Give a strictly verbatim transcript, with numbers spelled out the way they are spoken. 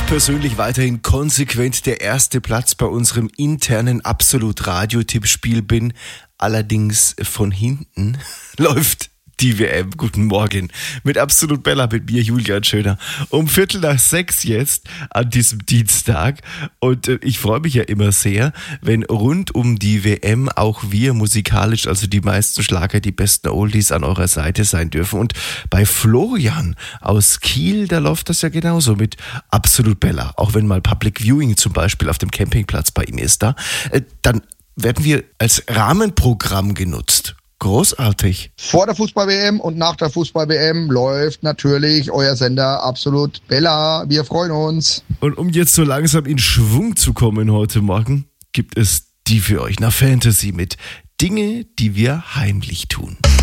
persönlich weiterhin konsequent der erste Platz bei unserem internen Absolut-Radio-Tippspiel bin. Allerdings von hinten läuft die W M. Guten Morgen. Mit Absolut Bella, mit mir Julian Schöner. Um Viertel nach sechs jetzt an diesem Dienstag. Und äh, ich freue mich ja immer sehr, wenn rund um die W M auch wir musikalisch, also die meisten Schlager, die besten Oldies an eurer Seite sein dürfen. Und bei Florian aus Kiel, da läuft das ja genauso mit Absolut Bella. Auch wenn mal Public Viewing zum Beispiel auf dem Campingplatz bei ihm ist da, äh, dann werden wir als Rahmenprogramm genutzt. Großartig. Vor der Fußball-W M und nach der Fußball-W M läuft natürlich euer Sender Absolut Bella. Wir freuen uns. Und um jetzt so langsam in Schwung zu kommen heute Morgen, gibt es die für euch nach Fantasy mit Dinge, die wir heimlich tun.